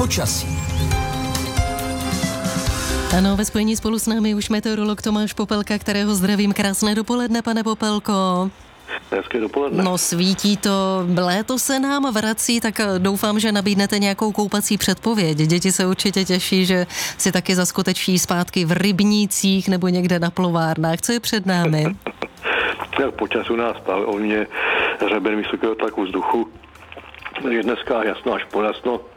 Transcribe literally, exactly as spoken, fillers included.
Počasí. Ano, ve spojení spolu s námi už meteorolog Tomáš Popelka, kterého zdravím. Krásné dopoledne, pane Popelko. Hezké dopoledne. No, svítí to, léto se nám vrací, tak doufám, že nabídnete nějakou koupací předpověď. Děti se určitě těší, že si taky zaskuteční zpátky v rybnících nebo někde na plovárnách. Co je před námi? Tak počas u nás ohně hřeben vysokého tlaku vzduchu. Je dneska jasno až pojasno.